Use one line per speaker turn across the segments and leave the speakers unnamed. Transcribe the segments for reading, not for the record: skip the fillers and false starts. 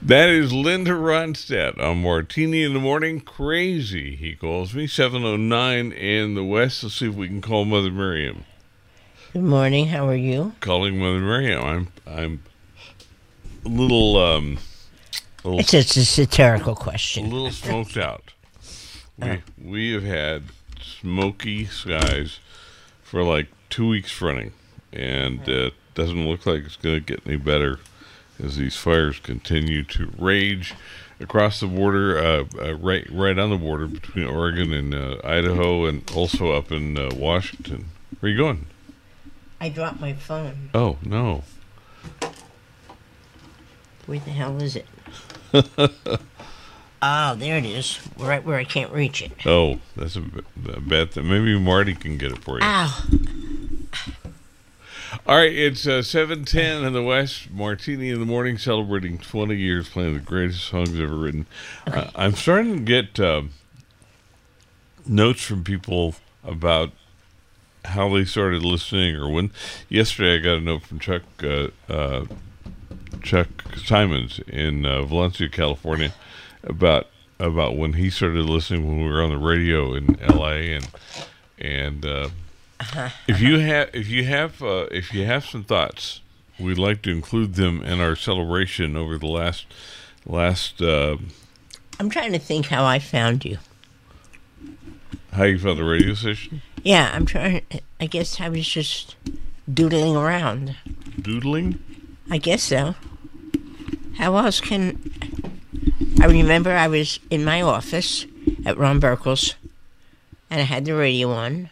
That is Linda Ronstadt on Martini in the Morning. Crazy, he calls me. 7:09 in the West. Let's see if we can call Mother Miriam.
Good morning. How are you?
Calling Mother Miriam. I'm a little
It's just a satirical question.
A little smoked out. We have had smoky skies for like 2 weeks running, and it doesn't look like it's going to get any better as these fires continue to rage across the border, right on the border between Oregon and Idaho, and also up in Washington. Where are you going?
I dropped my phone.
Oh, no.
Where the hell is it? Oh, there it is. Right where I can't reach it.
Oh, that's a bad thing. Maybe Marty can get it for you.
Ow.
All right, it's 7:10 in the West. Martini in the Morning, celebrating 20 years playing the greatest songs ever written.
Okay.
I'm starting to get notes from people about how they started listening, or when. Yesterday, I got a note from Chuck Simons in Valencia, California, about when he started listening when we were on the radio in L.A. and. If you have some thoughts, we'd like to include them in our celebration over the last.
I'm trying to think how I found you.
How you found the radio station?
Yeah, I'm trying. I guess I was just doodling around.
Doodling?
I guess so. How else can I remember? I was in my office at Ron Burkle's, and I had the radio on.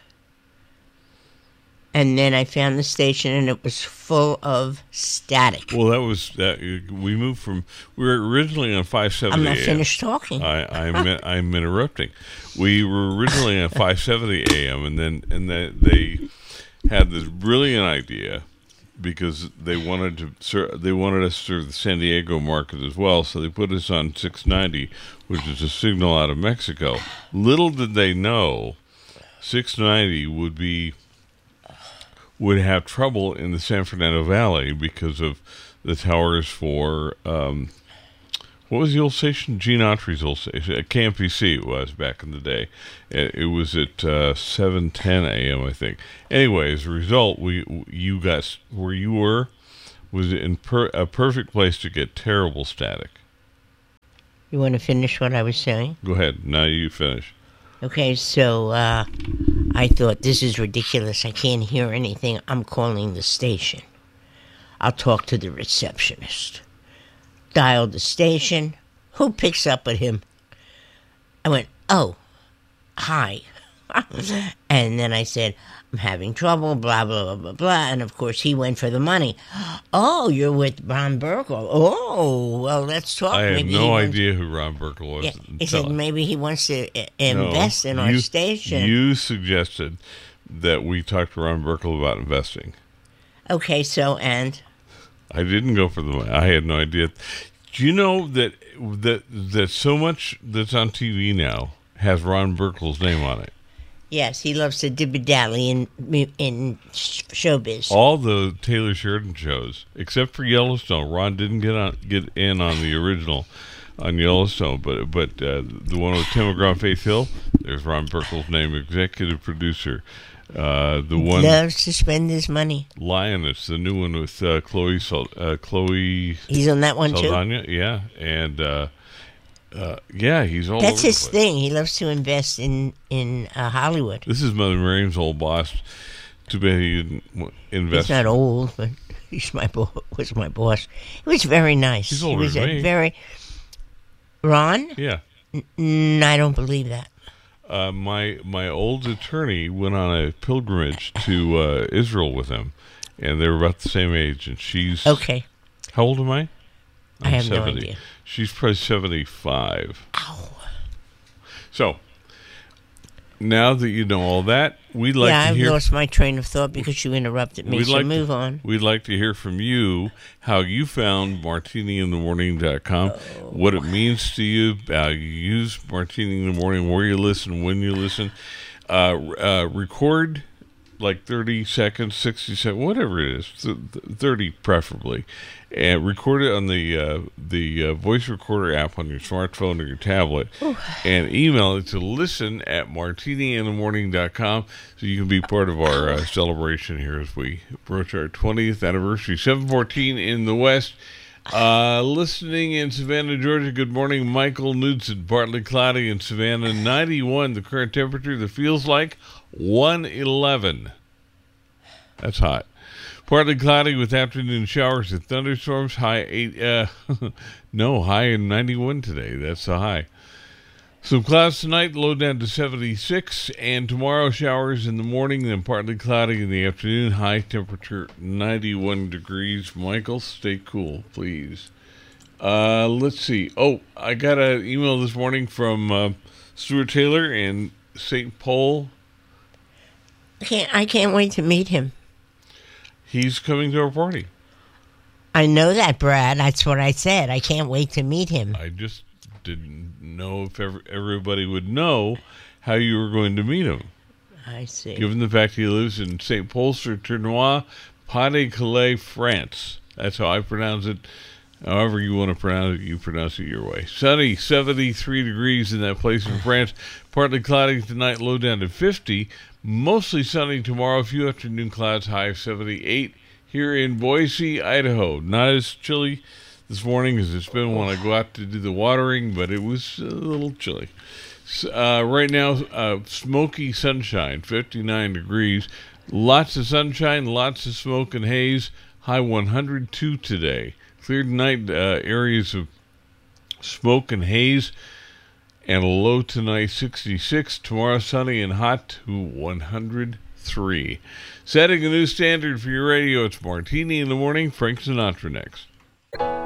And then I found the station, and it was full of static.
Well, that was that. We moved from. We were originally on 570.
I'm not
AM.
finished talking.
I'm interrupting. We were originally on 570 AM, and then they had this brilliant idea because they wanted us to serve the San Diego market as well. So they put us on 690, which is a signal out of Mexico. Little did they know, 690 would have trouble in the San Fernando Valley because of the towers for, what was the old station? Gene Autry's old station. At KMPC it was back in the day. It was at 7:10 a.m., I think. Anyway, as a result, you got, where you were, was in a perfect place to get terrible static.
You want to finish what I was saying?
Go ahead. Now you finish.
Okay, so I thought, this is ridiculous. I can't hear anything. I'm calling the station. I'll talk to the receptionist. Dialed the station. Who picks up with him? I went, oh, hi. And then I said, I'm having trouble, blah, blah, blah, blah, blah. And, of course, he went for the money. Oh, you're with Ron Burkle. Oh, well, let's talk.
I have
Maybe
no idea who Ron Burkle was.
Yeah, he said maybe he wants to invest in our station.
You suggested that we talk to Ron Burkle about investing.
Okay, so, and?
I didn't go for the money. I had no idea. Do you know that so much that's on TV now has Ron Burkle's name on it?
Yes, he loves to dibby-dally in showbiz.
All the Taylor Sheridan shows, except for Yellowstone. Ron didn't get in on the original on Yellowstone, but the one with Tim McGraw and Faith Hill, there's Ron Burkle's name, executive producer. The one
loves to spend his money.
Lioness, the new one with Chloe.
He's on that one
Saldana,
too.
Yeah, and. Yeah, he's all
That's
over
his
the place.
thing. He loves to invest in Hollywood.
This is Mother Miriam's old boss. Too bad he didn't invest.
He's not old, but was my boss. He was very nice.
He's older than me.
Very Ron?
Yeah.
I don't believe that.
My old attorney went on a pilgrimage to Israel with him, and they were about the same age. And she's
okay.
How old am I?
I have
70.
no idea.
She's probably 75.
Ow.
So, now that you know all that, we'd like to hear...
I've lost my train of thought because you interrupted me, so move on.
We'd like to hear from you how you found martiniinthemorning.com, what it means to you, how you use Martini in the Morning, where you listen, when you listen. Record like 30 seconds, 60 seconds, whatever it is, 30 preferably, and record it on the voice recorder app on your smartphone or your tablet, and email it to listen@martiniinthemorning.com so you can be part of our celebration here as we approach our 20th anniversary. 7:14 in the West. Listening in Savannah, Georgia. Good morning, Michael Knudsen. Partly cloudy in Savannah, 91. The current temperature that feels like 111. That's hot. Partly cloudy with afternoon showers and thunderstorms. High 8. High in 91 today. That's the high. Some clouds tonight, low down to 76, and tomorrow showers in the morning, then partly cloudy in the afternoon. High temperature 91 degrees. Michael, stay cool, please. Let's see. Oh, I got an email this morning from Stuart Taylor in St. Paul.
I can't wait to meet him.
He's coming to our party.
I know that, Brad. That's what I said. I can't wait to meet him.
I just didn't know if everybody would know how you were going to meet him.
I see.
Given the fact he lives in St. Paul-sur-Tournois, Pas-de-Calais, France. That's how I pronounce it. However you want to pronounce it, you pronounce it your way. Sunny, 73 degrees in that place in France. Partly cloudy tonight, low down to 50. Mostly sunny tomorrow. A few afternoon clouds, high of 78. Here in Boise, Idaho. Not as chilly this morning as it's been when I go out to do the watering, but it was a little chilly. Right now, smoky sunshine, 59 degrees. Lots of sunshine, lots of smoke and haze. High 102 today. Clear tonight, areas of smoke and haze, and a low tonight 66. Tomorrow sunny and hot to 103. Setting a new standard for your radio. It's Martini in the Morning. Frank Sinatra next.